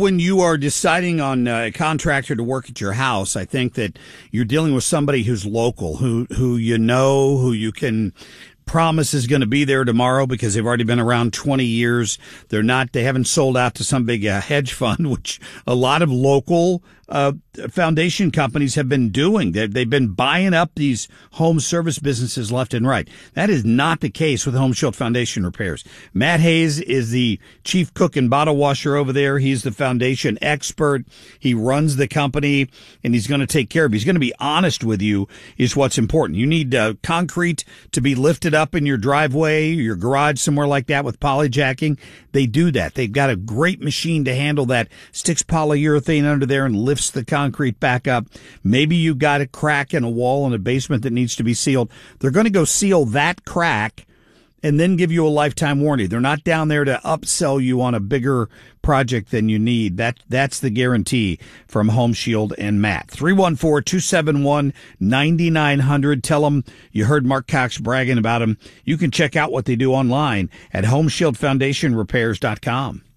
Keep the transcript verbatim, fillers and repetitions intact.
when you are deciding on a contractor to work at your house, I think that you're dealing with somebody who's local, who who you know, who you can promise is going to be there tomorrow because they've already been around twenty years. They're not, they haven't sold out to some big uh, hedge fund, which a lot of local uh, foundation companies have been doing. They've, they've been buying up these home service businesses left and right. That is not the case with Home Shield Foundation Repairs. Matt Hayes is the chief cook and bottle washer over there. He's the foundation expert. He runs the company, and he's going to take care of you. He's going to be honest with you is what's important. You need uh, concrete to be lifted up in your driveway, your garage, somewhere like that with polyjacking. They do that. They've got a great machine to handle that. Sticks polyurethane under there and lifts the concrete back up. Maybe you got a crack in a wall in a basement that needs to be sealed. They're going to go seal that crack and then give you a lifetime warranty. They're not down there to upsell you on a bigger project than you need. That that's the guarantee from Home Shield and Matt. three one four, two seven one, nine nine zero zero. Tell them you heard Mark Cox bragging about them. You can check out what they do online at home shield foundation repairs dot com.